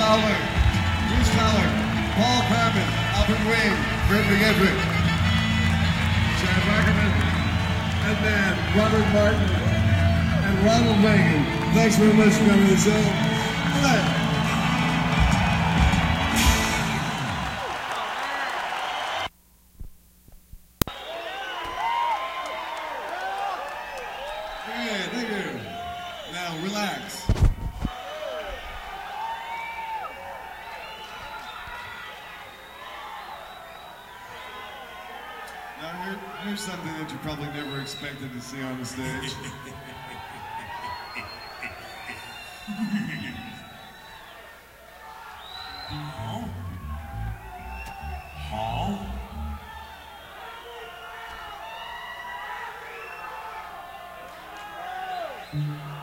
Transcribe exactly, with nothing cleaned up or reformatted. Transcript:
Fowler, Bruce Fowler, Paul Craven, Alvin Wayne, Frederick Edrick, Chad Wackerman, and then Robert Martin and Ronald Reagan. Thanks very much for coming to the show. All right. Relax. Now here, here's something that you probably never expected to see on the stage. Huh? Huh? Mm-hmm.